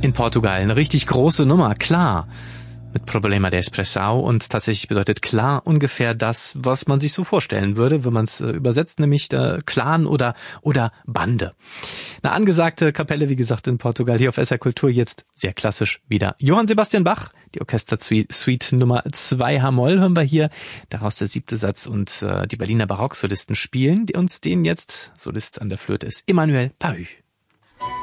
In Portugal eine richtig große Nummer, klar. Mit Problema de Expressão und tatsächlich bedeutet klar ungefähr das, was man sich so vorstellen würde, wenn man es übersetzt, nämlich Clan oder Bande. Eine angesagte Kapelle, wie gesagt, in Portugal, hier auf SR Kultur, jetzt sehr klassisch wieder. Johann Sebastian Bach, die Orchestersuite Nummer 2 H-Moll hören wir hier, daraus der 7. Satz und die Berliner Barocksolisten spielen, die uns den jetzt, Solist an der Flöte ist Emmanuel Pahü.